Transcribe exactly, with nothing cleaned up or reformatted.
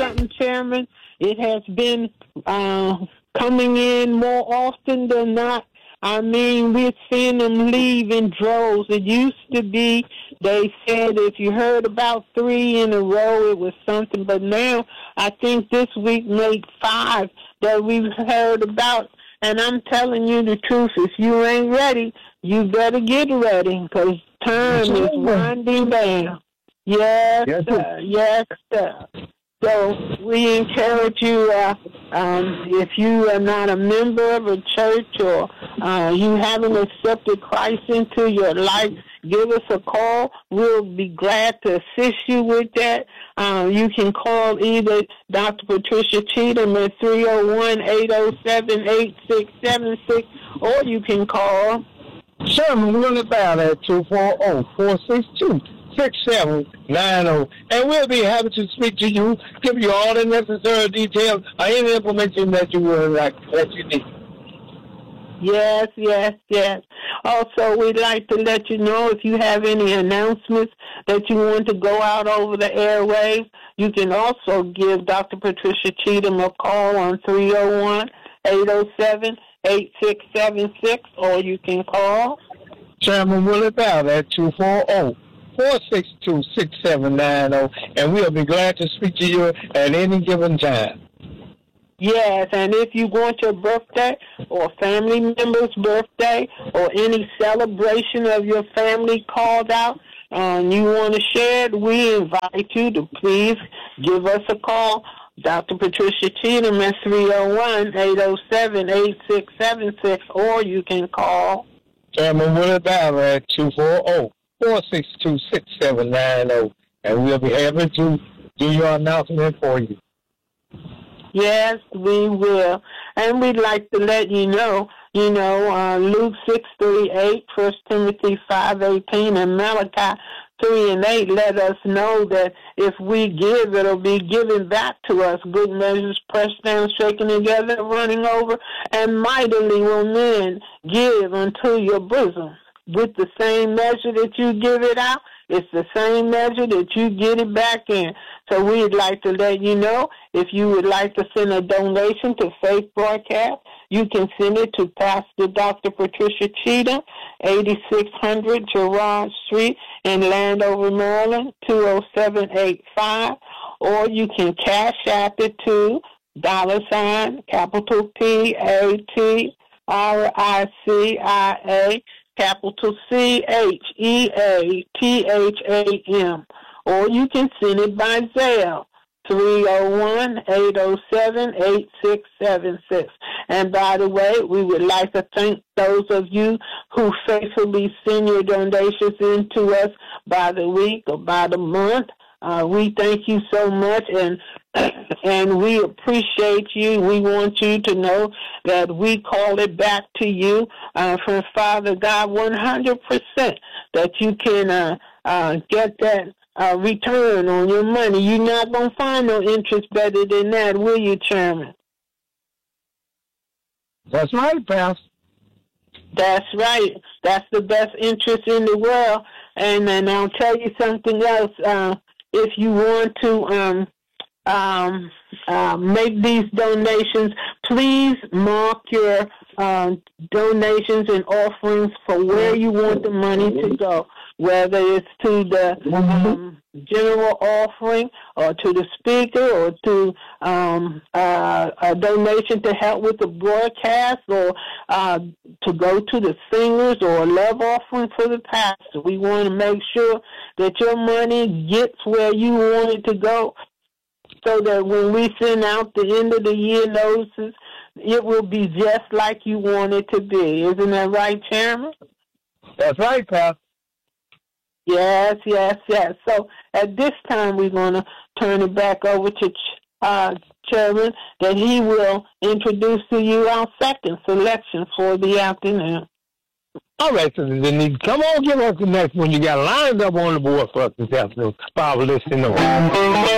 something, Chairman? It has been uh, coming in more often than not. I mean, we're seeing them leave in droves. It used to be, they said if you heard about three in a row, it was something. But now, I think this week made five that we've heard about. And I'm telling you the truth, if you ain't ready, you better get ready, because time is winding down. Yes, yes, sir. Yes, sir. So we encourage you, uh, um, if you are not a member of a church or uh, you haven't accepted Christ into your life, give us a call. We'll be glad to assist you with that. Uh, you can call either Doctor Patricia Cheatham at three oh one, eight oh seven, eight six seven six, or you can call Sherman Willard-Bell at two four zero, four six two, six seven nine zero. And we'll be happy to speak to you, give you all the necessary details or any information that you would like, that you need. Yes, yes, yes. Also, we'd like to let you know if you have any announcements that you want to go out over the airwaves, you can also give Doctor Patricia Cheatham a call on three oh one, eight oh seven, eight six seven six, or you can call Chairman Willard Bell at two four zero, four six two, six seven nine zero, and we'll be glad to speak to you at any given time. Yes, and if you want your birthday or family member's birthday or any celebration of your family called out and you want to share it, we invite you to please give us a call. Doctor Patricia Cheatham at three oh one, eight oh seven, eight six seven six, or you can call Chairman Willard Bell at two four zero, four six two, six seven nine zero, and we'll be happy to do your announcement for you. Yes, we will. And we'd like to let you know, you know, uh, Luke six thirty-eight, First Timothy five eighteen, and Malachi three and eight let us know that if we give, it'll be given back to us. Good measures pressed down, shaken together, running over, and mightily will men give unto your bosom. With the same measure that you give it out, it's the same measure that you get it back in. So we'd like to let you know, if you would like to send a donation to Faith Broadcast, you can send it to Pastor Doctor Patricia Cheatham, eighty-six hundred Gerard Street in Landover, Maryland, two oh seven eight five, or you can cash app it to dollar sign, capital P A T R I C I A, capital C H E A T H A M, or you can send it by Zelle, three oh one, eight oh seven, eight six seven six. And by the way, we would like to thank those of you who faithfully send your donations in to us by the week or by the month. Uh, we thank you so much, and and we appreciate you. We want you to know that we call it back to you uh, from Father God one hundred percent, that you can uh, uh, get that uh, return on your money. You're not going to find no interest better than that, will you, Chairman? That's right, Pastor. That's right. That's the best interest in the world. And, and I'll tell you something else. Uh, if you want to um, um, uh, make these donations, please mark your uh, donations and offerings for where you want the money to go, whether it's to the um, general offering or to the speaker or to um, uh, a donation to help with the broadcast or uh, to go to the singers or a love offering for the pastor. We want to make sure that your money gets where you want it to go, so that when we send out the end of the year notices, it will be just like you want it to be. Isn't that right, Chairman? That's right, Pastor. Yes, yes, yes. So at this time, we're going to turn it back over to uh, Chairman, that he will introduce to you our second selection for the afternoon. All right, Sister Denise, come on, give us the next one. You got lined up on the board for us this afternoon. Power listening on.